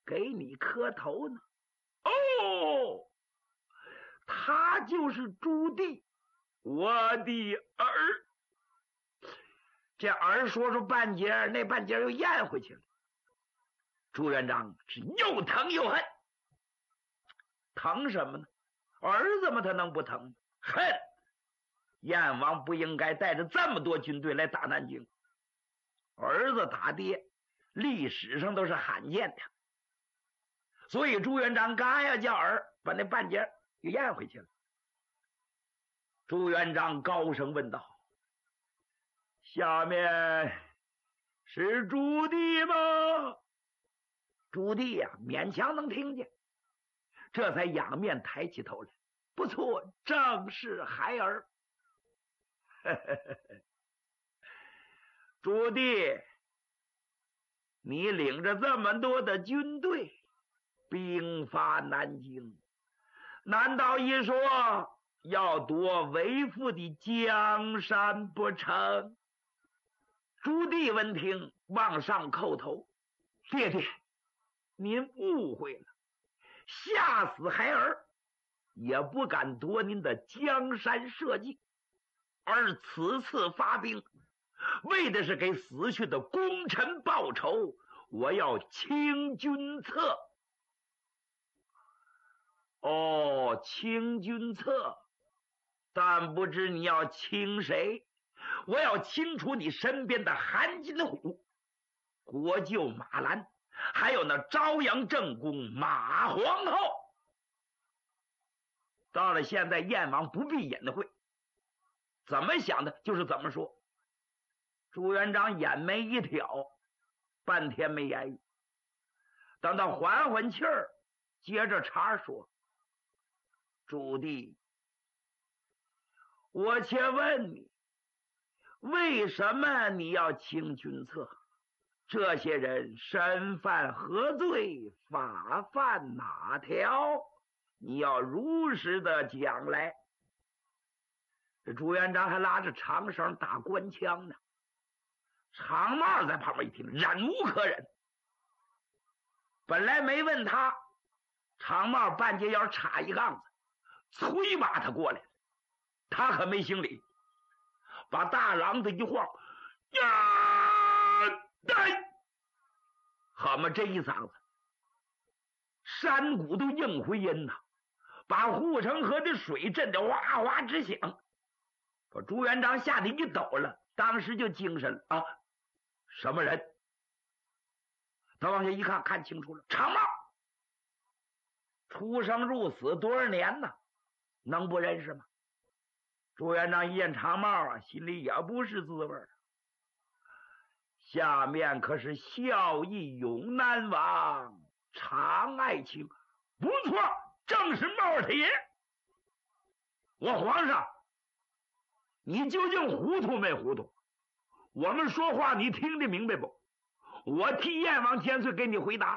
给你磕头呢。哦，他就是朱棣，我的儿。这儿说半截，那半截又咽回去了。朱元璋是又疼又恨。疼什么呢？儿子嘛，他能不疼？恨燕王不应该带着这么多军队来打南京，儿子打爹，历史上都是罕见的。所以朱元璋刚要叫儿，把那半截又咽回去了。朱元璋高声问道：“下面是朱棣吗？”朱棣呀，勉强能听见，这才仰面抬起头来。不错，正是孩儿。朱棣，你领着这么多的军队兵发南京，难道一说要夺为父的江山不成？朱棣闻听，往上叩头：“爹爹，您误会了，吓死孩儿也不敢夺您的江山社稷，而此次发兵，为的是给死去的功臣报仇，我要清君侧。”哦，清君侧，但不知你要清谁？我要清除你身边的韩金虎、国舅马兰，还有那朝阳正宫马皇后。到了现在，燕王不必隐晦，怎么想的就是怎么说。朱元璋眼眉一挑，半天没言语。等他缓缓气儿，接着茬说：“朱棣，我且问你，为什么你要清君侧？这些人身犯何罪，法犯哪条？你要如实的讲来。”这朱元璋还拉着长绳打官腔呢。长帽在旁边一听，忍无可忍。本来没问他，长帽半截腰插一杠子，催把他过来了。他可没行礼，把大榔子一晃，呀，呆！好嘛，这一嗓子，山谷都应回音呐，把护城河的水震得哗哗直响，把朱元璋吓得一抖了，当时就精神了啊！什么人？他往下一看，看清楚了，长帽，出生入死多少年呢？能不认识吗？朱元璋一见长帽啊，心里也不是滋味。下面可是孝义永南王常爱卿，不错，正是帽太爷。我皇上，你究竟糊涂没糊涂？我们说话你听得明白不？我替燕王千岁给你回答，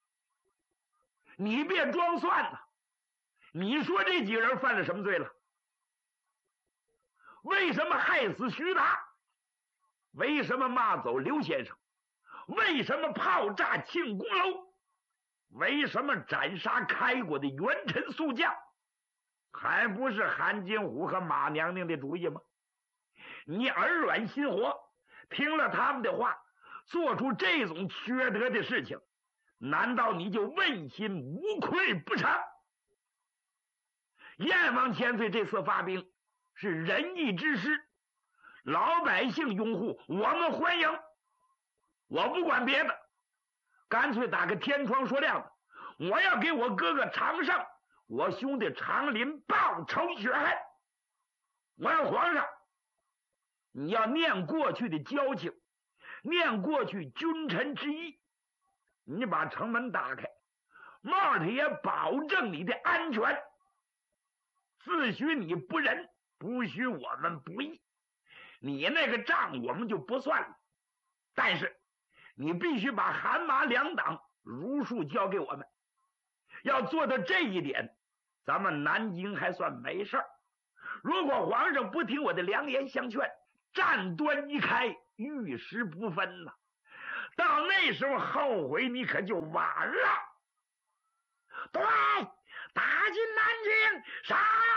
你别装蒜呐！你说这几个人犯了什么罪了？为什么害死徐达？为什么骂走刘先生？为什么炮炸庆功楼？为什么斩杀开国的元臣宿将？还不是韩金虎和马娘娘的主意吗？你耳软心活，听了他们的话，做出这种缺德的事情，难道你就问心无愧不成？燕王千岁这次发兵是仁义之师，老百姓拥护，我们欢迎。我不管别的，干脆打个天窗说亮的，我要给我哥哥常胜，我兄弟常林报仇雪恨。我让皇上，你要念过去的交情，念过去君臣之义，你把城门打开，帽太爷保证你的安全。自许你不仁，不许我们不义，你那个账我们就不算了。但是你必须把韩马两党如数交给我们，要做到这一点，咱们南京还算没事儿。如果皇上不听我的良言相劝，战端一开，玉石不分了，到那时候后悔你可就晚了。 对，打进南京，杀！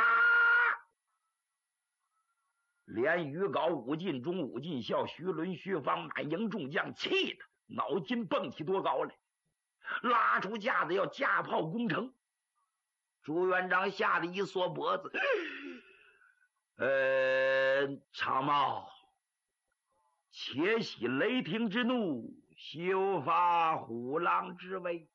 连于皋、武进忠、武进孝、徐伦、徐方、满营众将气得脑筋蹦起多高来，拉出架子要架炮攻城。朱元璋吓得一缩脖子，长毛，且息雷霆之怒，休发虎狼之威，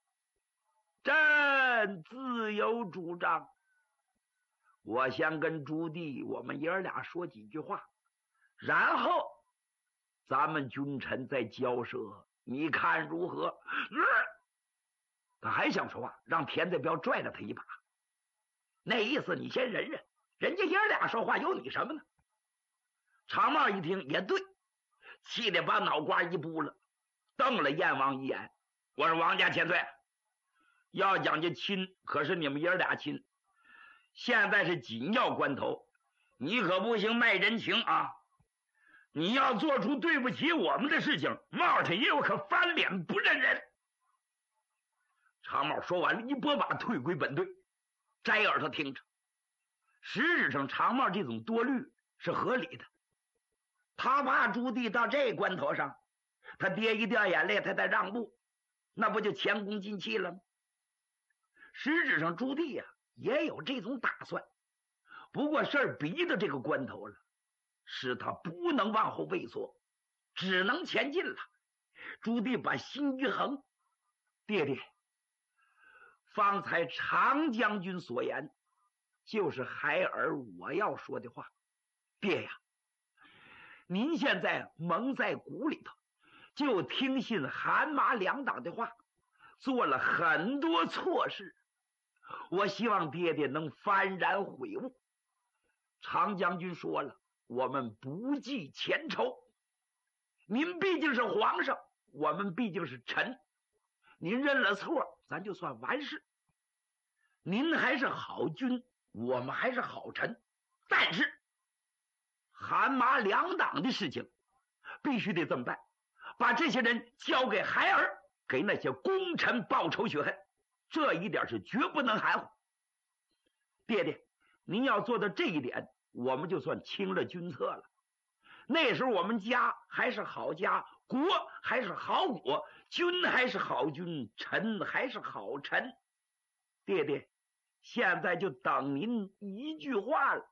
朕自有主张。我先跟朱棣我们爷俩说几句话，然后咱们君臣再交涉，你看如何？他还想说话，让田子彪拽了他一把，那意思你先忍忍，人家爷俩说话有你什么呢？长帽一听也对，气得把脑瓜一拨了，瞪了燕王一眼。我说王家千岁，要讲究亲，可是你们爷俩亲，现在是紧要关头，你可不行卖人情啊！你要做出对不起我们的事情，帽太爷我可翻脸不认人。长帽说完了，一拨马退归本队，摘耳朵听着。实质上长帽这种多虑是合理的，他怕朱棣到这关头上，他爹一掉眼泪，他再让步，那不就前功尽弃了吗？实质上朱棣也有这种打算，不过事儿逼到这个关头了，使他不能往后畏缩，只能前进了。朱棣把心一横，爹爹，方才常将军所言就是孩儿我要说的话。爹呀，您现在蒙在鼓里头，就听信韩马两党的话，做了很多错事，我希望爹爹能幡然悔悟。常将军说了，我们不计前仇，您毕竟是皇上，我们毕竟是臣，您认了错咱就算完事。您还是好君，我们还是好臣，但是韩马两党的事情必须得这么办，把这些人交给孩儿，给那些功臣报仇雪恨，这一点是绝不能含糊。爹爹，您要做到这一点，我们就算清了军策了。那时候我们家还是好家，国还是好国，君还是好君，臣还是好臣。爹爹，现在就等您一句话了。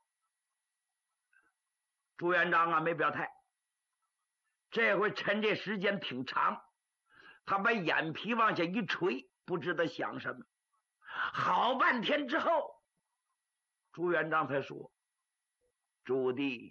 朱元璋没表态，这回趁这时间挺长，他把眼皮往下一垂，不知道想什么。好半天之后，朱元璋才说：朱棣，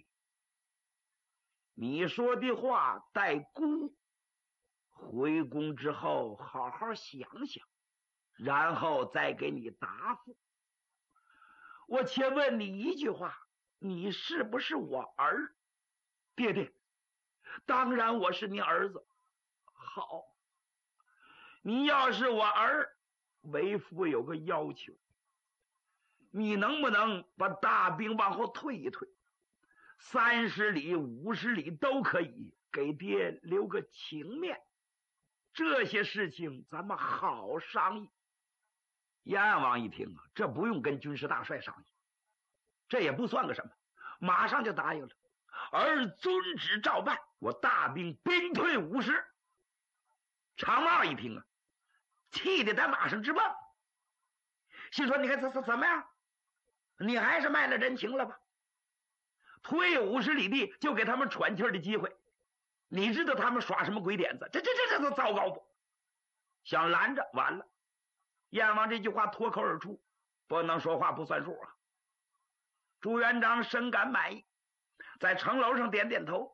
你说的话待估，回宫之后好好想想，然后再给你答复。我且问你一句话，你是不是我儿？爹爹，当然我是您儿子。好，你要是我儿，为父有个要求，你能不能把大兵往后退一退，30里50里都可以，给爹留个情面，这些事情咱们好商议。燕王一听这不用跟军事大帅商议，这也不算个什么，马上就答应了。儿遵旨照办，我大兵兵退50。长帽一听气得在马上直蹦，心说你看怎么样，你还是卖了人情了吧？退50里地就给他们喘气的机会，你知道他们耍什么鬼点子？这都糟糕不？想拦着完了。燕王这句话脱口而出，不能说话不算数啊。朱元璋深感满意，在城楼上点点头，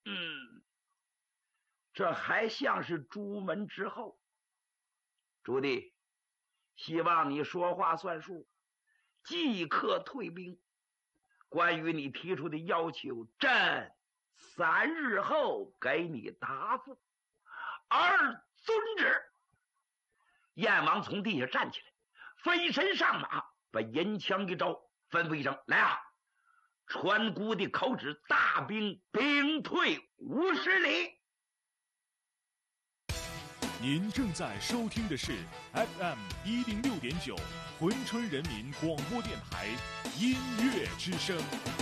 这还像是朱门之后。朱棣，希望你说话算数，即刻退兵。关于你提出的要求，朕3日后给你答复。儿遵旨。燕王从地下站起来，飞身上马，把银枪一招，吩咐一声：来啊！传孤的口旨，大兵兵退50里。 您正在收听的是 FM 106.9珲春人民广播电台音乐之声。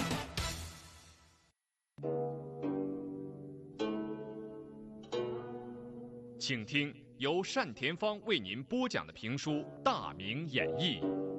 请听由单田芳为您播讲的评书《大明演义》。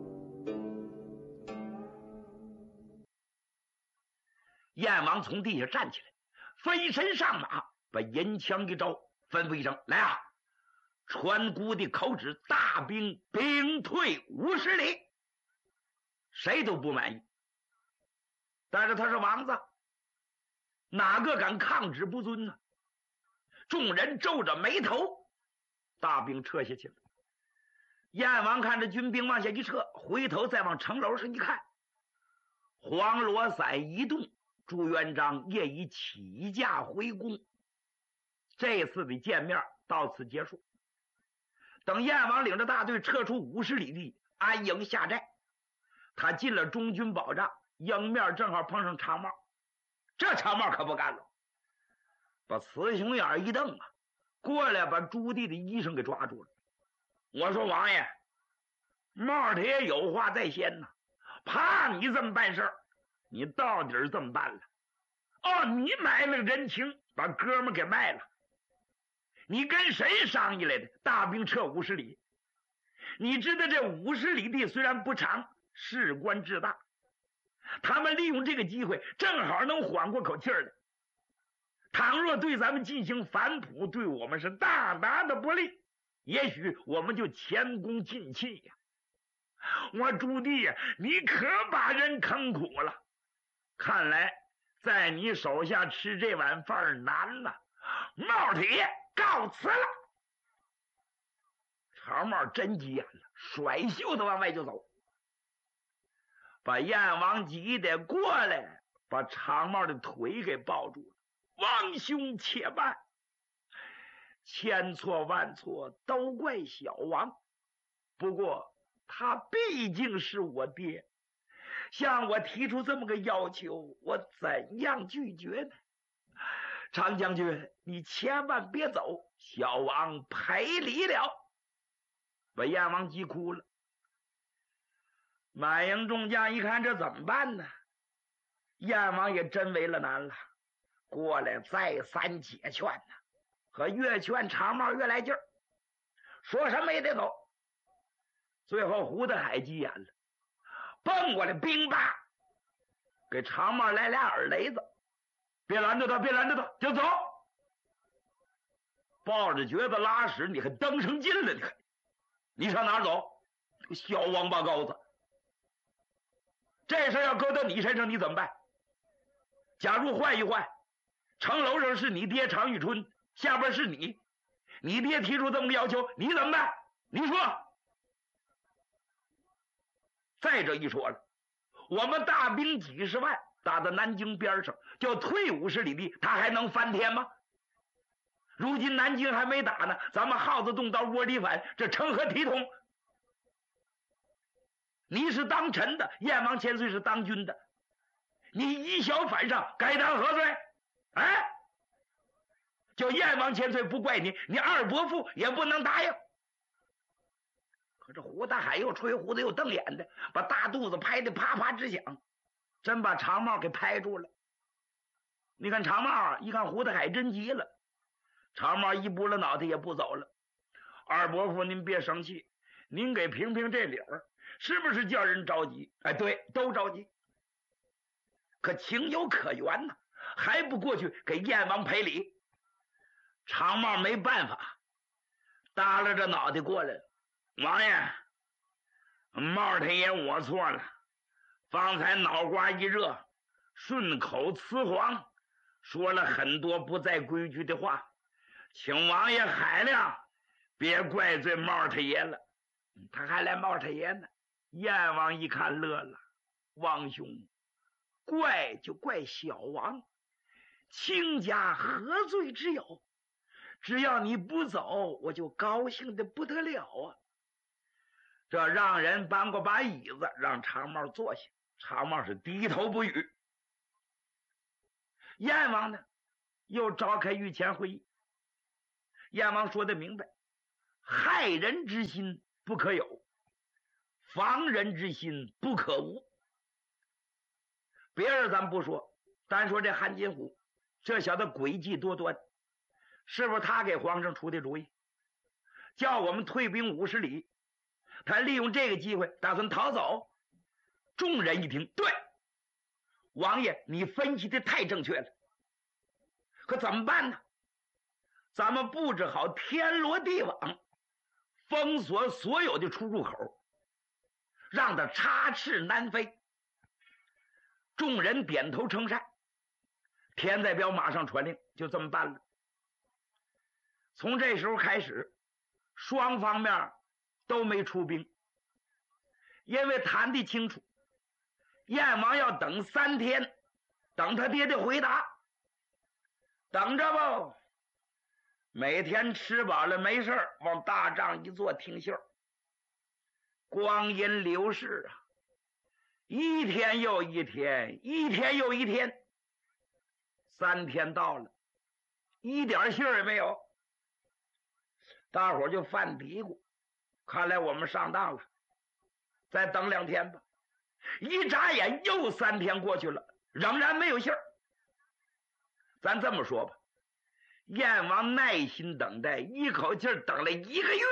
燕王从地下站起来，飞身上马，把银枪一招，吩咐一声：“来啊！传姑的口旨，大兵兵退50里。”谁都不满意，但是他是王子，哪个敢抗旨不遵呢？众人皱着眉头，大兵撤下去了。燕王看着军兵往下一撤，回头再往城楼上一看，黄罗伞一动，朱元璋也已起驾回宫。这次的见面到此结束。等燕王领着大队撤出50里地，安营下寨，他进了中军保障，迎面正好碰上长茂。这长茂可不干了，把雌雄眼一瞪啊，过来把朱棣的衣裳给抓住了。我说王爷，茂太爷有话在先呢，怕你这么办事儿，你到底儿这么办了。哦，你买了人情，把哥们给卖了。你跟谁商议来的？大兵撤50里。你知道这50里地虽然不长，事关至大，他们利用这个机会正好能缓过口气来。倘若对咱们进行反扑，对我们是大大的不利，也许我们就前功尽弃呀。我朱棣呀，你可把人坑苦了。看来在你手下吃这碗饭难了。茂太爷告辞了。长茂真急眼了，甩袖子往外就走，把燕王急得过来，把长茂的腿给抱住了。王兄且慢，千错万错都怪小王，不过他毕竟是我爹，向我提出这么个要求，我怎样拒绝呢？常将军，你千万别走，小王赔礼了。把燕王急哭了。满营众将一看，这怎么办呢？燕王也真为了难了，过来再三解劝呢，可越劝长茂越来劲儿，说什么也得走。最后胡德海急眼了，蹦过来兵霸，给长茂来俩耳雷子，别拦着他，别拦着他，就走。抱着橛子拉屎，你还登上劲了？你上哪儿走？小王八羔子！这事要搁到你身上，你怎么办？假如换一换，城楼上是你爹常遇春，下边是你，你爹提出这么个要求，你怎么办？你说。再者一说了，我们大兵几十万打到南京边上，就退50里地，他还能翻天吗？如今南京还没打呢，咱们耗子洞到窝里反，这成何体统？你是当臣的，燕王千岁是当军的，你以小反上，该当何罪？哎，就燕王千岁不怪你，你二伯父也不能答应。可这胡大海又吹胡子又瞪眼的，把大肚子拍得啪啪直响，真把长茂给拍住了。你看长茂啊，一看胡大海真急了，长茂一拨了脑袋也不走了。二伯父您别生气，您给评评这理儿，是不是叫人着急？哎，对，都着急，可情有可原呢，还不过去给燕王赔礼。长茂没办法，耷拉着脑袋过来了。王爷，茂太爷我错了，方才脑瓜一热，顺口雌黄，说了很多不在规矩的话，请王爷海量，别怪罪茂太爷了。他还来茂太爷呢。燕王一看乐了，王兄，怪就怪小王，亲家何罪之有？只要你不走，我就高兴的不得了啊！这让人搬过把椅子，让长茂坐下。长茂是低头不语。燕王呢，又召开御前会议。燕王说的明白， 害人之心不可有，防人之心不可无。别人咱不说，单说这韩金虎，这小子诡计多端，是不是他给皇上出的主意，叫我们退兵50里？他利用这个机会打算逃走。众人一听，对，王爷你分析的太正确了。可怎么办呢？咱们布置好天罗地网，封锁所有的出入口，让他插翅难飞。众人点头称善，田载彪马上传令，就这么办了。从这时候开始，双方面都没出兵，因为谈得清楚，燕王要等3天，等他爹的回答。等着吧，每天吃饱了没事往大帐一坐听信儿。光阴流逝啊，一天又一天，一天又一天，3天到了，一点信儿也没有。大伙儿就犯嘀咕，看来我们上当了，再等2天吧。一眨眼又3天过去了，仍然没有信儿。咱这么说吧，燕王耐心等待，一口气等了1个月，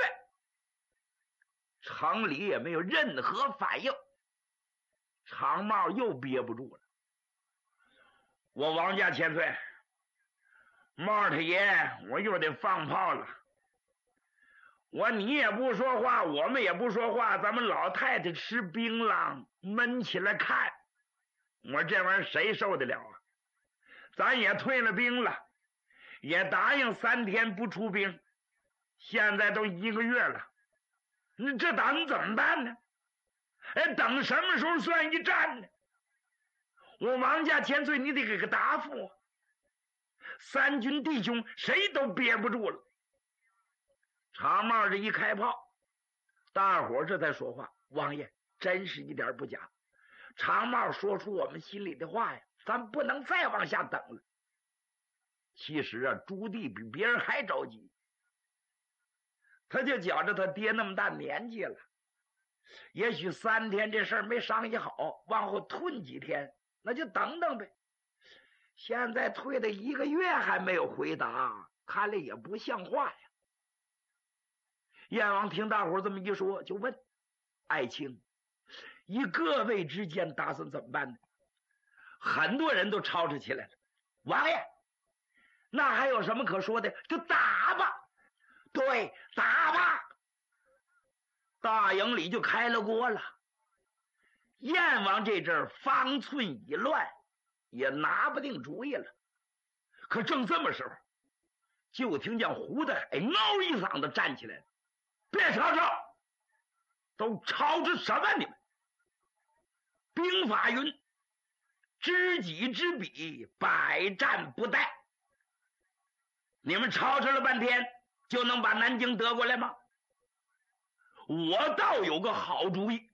城里也没有任何反应。长帽又憋不住了，我王家千岁，帽太爷，我又得放炮了。你也不说话，我们也不说话，咱们老太太吃槟榔闷起来看，我这玩意儿谁受得了啊？咱也退了兵了，也答应3天不出兵，现在都1个月了，这咱们怎么办呢？等什么时候算一战呢？我王家千岁，你得给个答复。3军弟兄谁都憋不住了。长帽这一开炮，大伙这才说话。王爷真是一点不假，长帽说出我们心里的话呀，咱不能再往下等了。其实啊，朱棣比别人还着急，他就觉着他爹那么大年纪了，也许3天这事儿没商议好，往后吞几天，那就等等呗。现在退了1个月还没有回答，看来也不像话呀。燕王听大伙这么一说，就问：爱卿，以各位之见，打算怎么办呢？很多人都吵吵起来了。王爷，那还有什么可说的？就打吧。对，打吧。大营里就开了锅了。燕王这阵儿方寸已乱，也拿不定主意了。可正这么时候，就听见胡大海嗷一嗓子站起来了：别吵吵，都吵着什么你们？兵法云：知己知彼，百战不殆。你们吵吵了半天，就能把南京得过来吗？我倒有个好主意。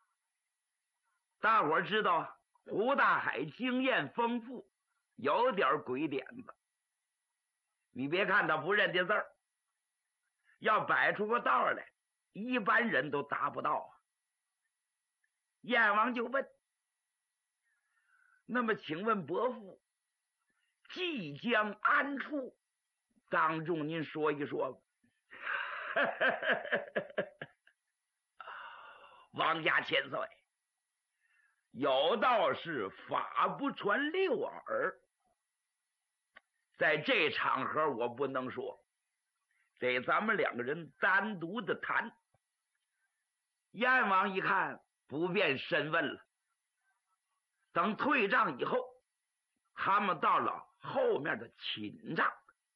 大伙儿知道胡大海经验丰富，有点鬼点子。你别看他不认得字儿，要摆出个道来，一般人都达不到啊。燕王就问：那么请问伯父，即将安处？当众您说一说吧。王家千岁，有道是法不传六耳，在这场合我不能说，得咱们2个人单独的谈。燕王一看不便深问了，等退帐以后，他们到了后面的寝帐，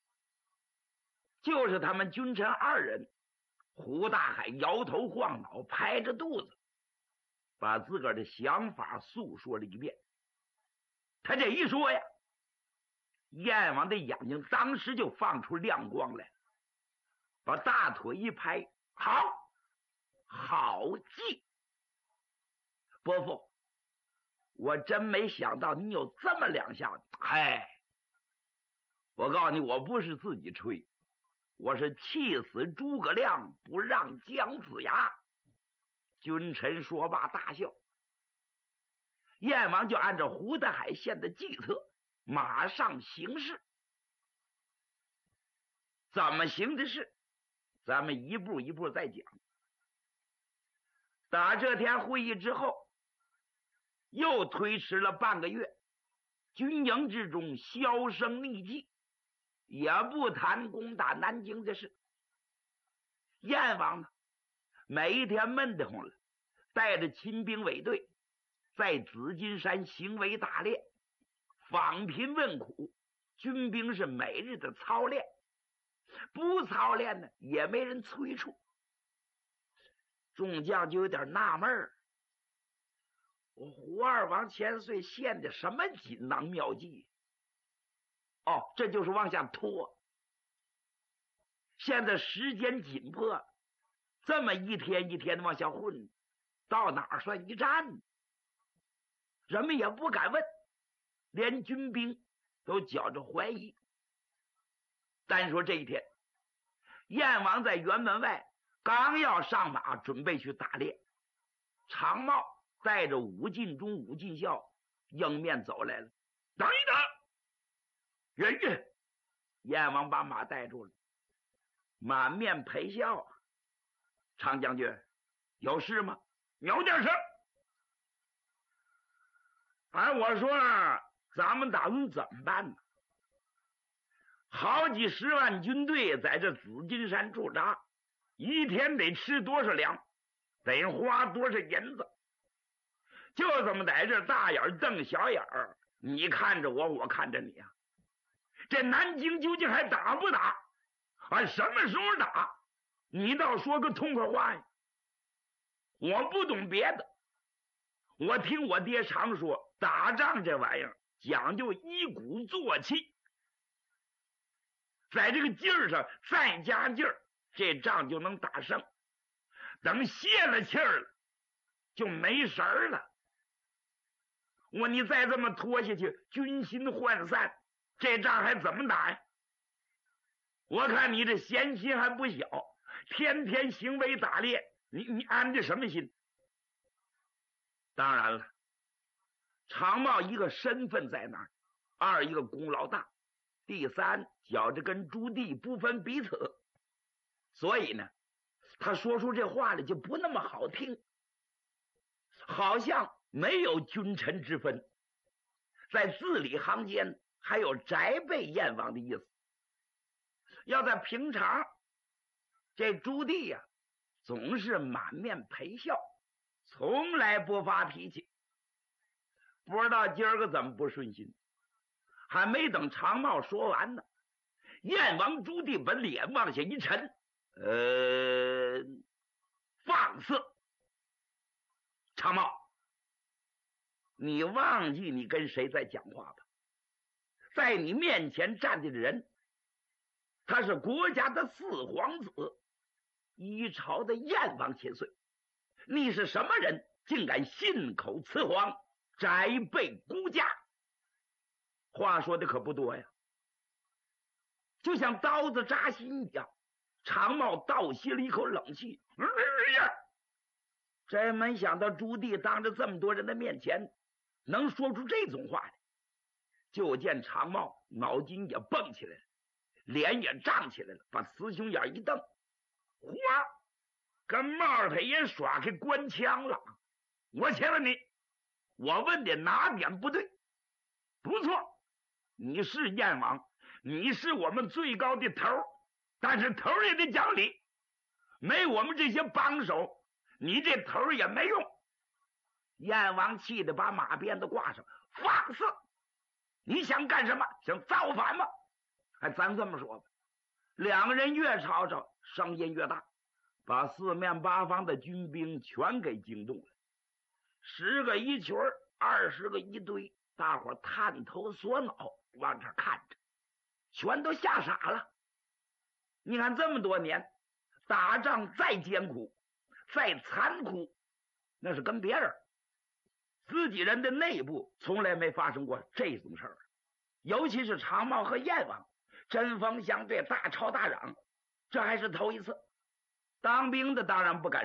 就是他们君臣2人。胡大海摇头晃脑，拍着肚子，把自个儿的想法诉说了一遍。他这一说呀，燕王的眼睛当时就放出亮光来，把大腿一拍：好，好计！伯父，我真没想到你有这么2下子。我告诉你，我不是自己吹， 我是气死诸葛亮，不让姜子牙。君臣说罢大笑。燕王就按照胡德海县的计策，马上行事。怎么行的事，咱们一步一步再讲。打这天会议之后，又推迟了半个月，军营之中销声匿迹，也不谈攻打南京的事。燕王呢，每一天闷得慌了，带着亲兵卫队在紫金山行为打猎，访贫问苦，军兵是每日的操练，不操练呢也没人催促。众将就有点纳闷儿，我胡二王千岁献的什么锦囊妙计？哦，这就是往下拖。现在时间紧迫，这么一天一天的往下混，到哪儿算一战？人们也不敢问，连军兵都觉着怀疑。单说这一天，燕王在辕门外刚要上马准备去打猎，常茂带着武进忠、武进孝迎面走来了。等一等，人家燕王把马带住了，满面陪笑。常将军，有事吗？有点事。我说咱们打算怎么办呢？好几十万军队在这紫金山驻扎，一天得吃多少粮，得花多少银子，就这么在这大眼瞪小眼儿，你看着我，我看着你啊。这南京究竟还打不打？什么时候打？你倒说个痛快话呀！我不懂别的，我听我爹常说，打仗这玩意儿讲究一鼓作气，在这个劲儿上再加劲儿，这仗就能打胜。等泄了气儿了，就没神儿了。你再这么拖下去，军心涣散，这仗还怎么打呀？我看你这闲心还不小，天天行为打猎，你安着什么心？当然了，常茂一个身份在那儿，二一个功劳大，第三觉着跟朱棣不分彼此，所以呢，他说出这话来就不那么好听，好像没有君臣之分，在字里行间还有宅备燕王的意思。要在平常，这朱棣呀，总是满面陪笑，从来不发脾气。不知道今儿个怎么不顺心，还没等常茂说完呢，燕王朱棣把脸往下一沉，放肆！常茂，你忘记你跟谁在讲话吧？在你面前站的人，他是国家的四皇子，一朝的燕王千岁。你是什么人，竟敢信口雌黄，宅备孤家？话说的可不多呀，就像刀子扎心一样。常茂倒吸了一口冷气，真没想到朱棣当着这么多人的面前能说出这种话来。就见常茂脑筋也蹦起来了，脸也涨起来了，把雌雄眼一瞪，嚯，跟帽太爷耍开官腔了。我请问你，我问的哪点不对？不错，你是燕王，你是我们最高的头，但是头也得讲理，没我们这些帮手，你这头也没用。燕王气得把马鞭子挂上，放肆！你想干什么？想造反吗？咱这么说吧，两个人越吵吵，声音越大，把四面八方的军兵全给惊动了。10个一群，20个一堆，大伙探头缩脑往这看着，全都吓傻了。你看这么多年打仗再艰苦再残酷，那是跟别人，自己人的内部从来没发生过这种事儿。尤其是常茂和燕王针锋相对，大吵大嚷， 这还是头一次。当兵的当然不敢